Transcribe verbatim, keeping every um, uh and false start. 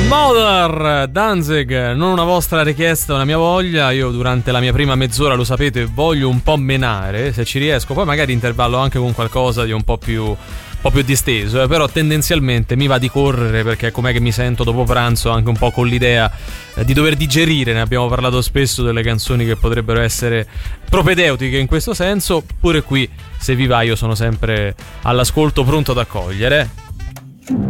Mother, Danzig, non una vostra richiesta, una mia voglia. Io durante la mia prima mezz'ora, lo sapete, voglio un po' menare, se ci riesco, poi magari intervallo anche con qualcosa di un po' più, un po' più disteso, eh, però tendenzialmente mi va di correre, perché com'è che mi sento dopo pranzo, anche un po' con l'idea eh, di dover digerire. Ne abbiamo parlato spesso delle canzoni che potrebbero essere propedeutiche in questo senso. Pure qui, se vi va, io sono sempre all'ascolto, pronto ad accogliere.